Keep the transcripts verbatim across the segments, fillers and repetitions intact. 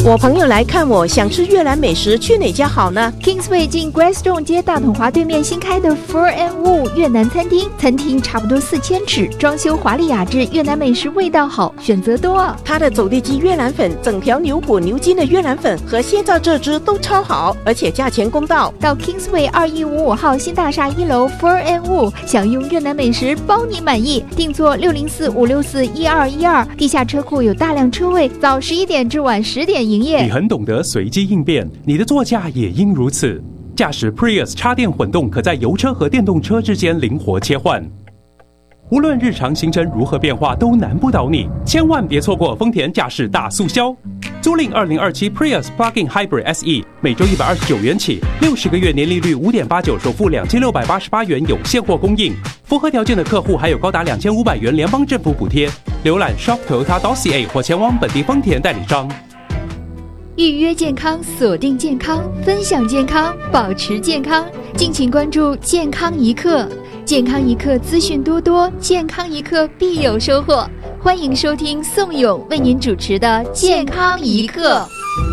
我朋友来看我，想吃越南美食，去哪家好呢？ Kingsway 近 Grassstone 街大统华对面新开的 Fur and Wool 越南餐厅，餐厅差不多四千尺，装修华丽雅致，越南美食味道好，选择多。 它的走地鸡越南粉、整条牛骨牛筋的越南粉和现炸这只都超好，而且价钱公道。 到 Kingsway 二一五五号新大厦一楼 Fur and Wool 享用越南美食，包你满意。订座六零四五六四一二一二，地下车库有大量车位，早十一点至晚十点营业。 你很懂得随机应变，你的座驾也应如此。驾驶 Prius 插电混动，可在油车和电动车之间灵活切换。无论日常行程如何变化，都难不倒你。千万别错过丰田驾驶大促销，租赁二零二七 Prius Plug-in Hybrid S E， 每周一百二十九元起，六十个月年利率五点八九，首付两千六百八十八元，有现货供应。符合条件的客户还有高达两千五百元联邦政府补贴。浏览 shop toyota dot c a 或前往本地丰田代理商。 预约健康，锁定健康，分享健康，保持健康。敬请关注健康一刻，健康一刻资讯多多，健康一刻必有收获。欢迎收听宋勇为您主持的健康一刻。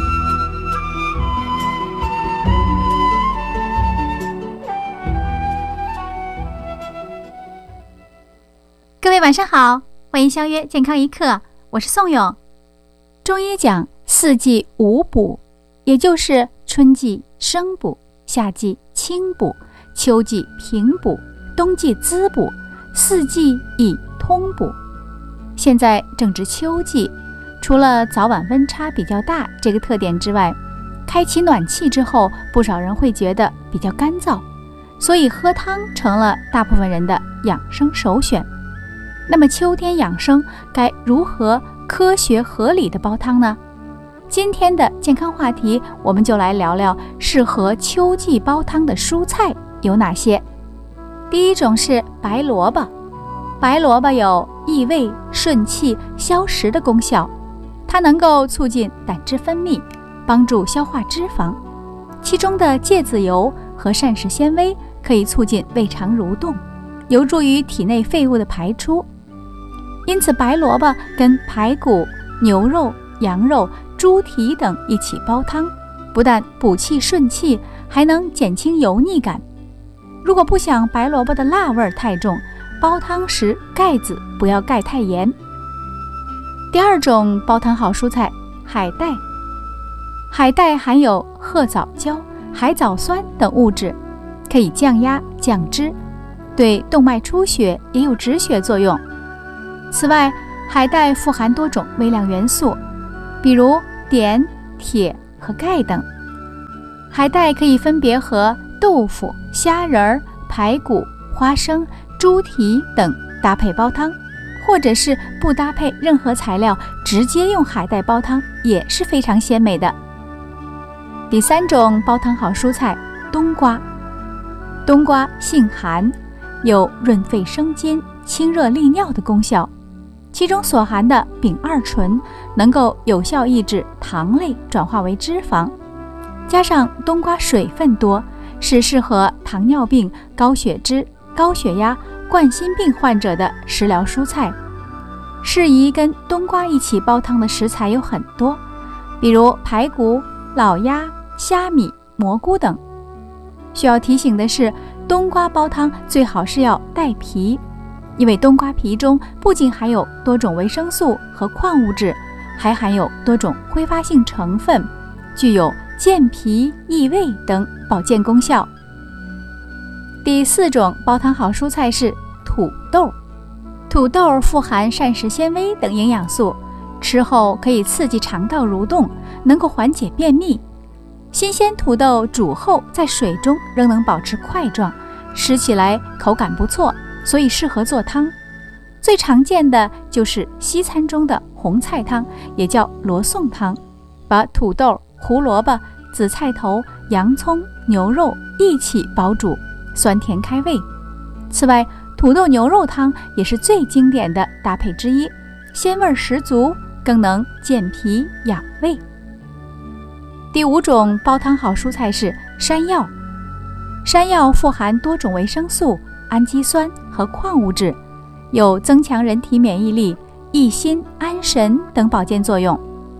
各位晚上好，欢迎相约健康一刻，我是宋勇。中医讲四季五补，也就是春季生补，夏季清补，秋季平补，冬季滋补，四季以通补。现在正值秋季，除了早晚温差比较大这个特点之外，开启暖气之后，不少人会觉得比较干燥，所以喝汤成了大部分人的养生首选。那么秋天养生该如何科学合理的煲汤呢？今天的健康话题，我们就来聊聊适合秋季煲汤的蔬菜有哪些。第一种是白萝卜。白萝卜有益胃、顺气、消食的功效，它能够促进胆汁分泌，帮助消化脂肪。其中的芥子油和膳食纤维可以促进胃肠蠕动，有助于体内废物的排出。因此白萝卜跟排骨、牛肉、羊肉、猪蹄等一起煲汤，不但补气顺气，还能减轻油腻感。如果不想白萝卜的辣味太重，煲汤时盖子不要盖太严。第二种煲汤好蔬菜，海带。海带含有褐藻胶、海藻酸等物质，可以降压降脂，对动脉出血也有止血作用。此外，海带富含多种微量元素，比如碘、铁和钙等。海带可以分别和豆腐、虾仁、排骨、花生、猪蹄等搭配煲汤，或者是不搭配任何材料，直接用海带煲汤也是非常鲜美的。第三种煲汤好蔬菜，冬瓜。冬瓜性寒，有润肺生津、清热利尿的功效，其中所含的丙二醇能够有效抑制糖类转化为脂肪，加上冬瓜水分多，是适合糖尿病、高血脂、高血压、冠心病患者的食疗蔬菜。适宜跟冬瓜一起煲汤的食材有很多，比如排骨、老鸭、虾米、蘑菇等。需要提醒的是，冬瓜煲汤最好是要带皮，因为冬瓜皮中不仅含有多种维生素和矿物质，还含有多种挥发性成分，具有健脾益胃等保健功效。第四种煲汤好蔬菜是土豆。土豆富含膳食纤维等营养素，吃后可以刺激肠道蠕动，能够缓解便秘。新鲜土豆煮后在水中仍能保持块状，吃起来口感不错，所以适合做汤。最常见的就是西餐中的红菜汤，也叫罗宋汤，把土豆、胡萝卜、紫菜头、洋葱、牛肉一起煲煮，酸甜开胃。此外，土豆牛肉汤也是最经典的搭配之一，鲜味十足，更能健脾养胃。第五种煲汤好蔬菜是山药。山药富含多种维生素、氨基酸和矿物质，有增强人体免疫力、益心安神等保健作用。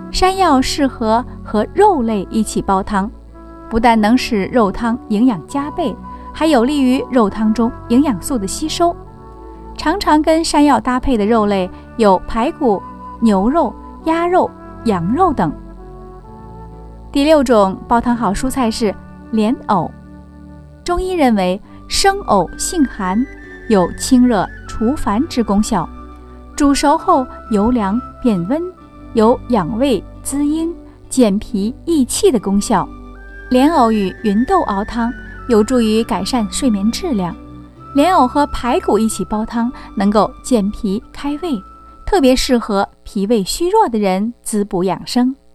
山药适合和肉类一起煲汤，不但能使肉汤营养加倍，还有利于肉汤中营养素的吸收。常常跟山药搭配的肉类有排骨、牛肉、鸭肉、羊肉等。第六种煲汤好蔬菜是莲藕。中医认为生藕性寒，有清热除烦之功效，煮熟后由凉变温，有养胃滋阴、健脾益气的功效。莲藕与芸豆熬汤有助于改善睡眠质量。莲藕和排骨一起煲汤，能够健脾开胃，特别适合脾胃虚弱的人滋补养生。